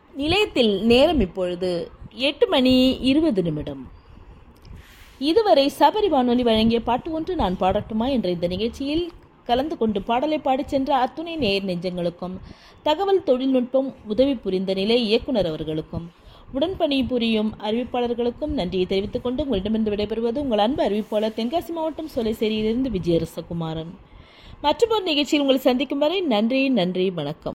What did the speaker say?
நிலையத்தில் நேரம் இப்பொழுது 8:20. இதுவரை சபரி வானொலி வழங்கிய பாட்டு ஒன்று நான் பாடட்டுமா என்ற இந்த நிகழ்ச்சியில் கலந்து கொண்டு பாடலை பாடிச் சென்ற அத்துணை நேர் நெஞ்சங்களுக்கும், தகவல் தொழில்நுட்பம் உதவி புரிந்த நிலைய இயக்குனர் அவர்களுக்கும், உடன்பணி புரியும் அறிவிப்பாளர்களுக்கும் நன்றியை தெரிவித்துக் கொண்டு உங்களிடமிருந்து விடைபெறுவது உங்கள் அன்பு அறிவிப்பாளர் தென்காசி மாவட்டம் சோலைசேரியிலிருந்து விஜயரசகுமாரன். மற்றொரு நிகழ்ச்சியில் உங்களை சந்திக்கும் வரை நன்றி, வணக்கம்.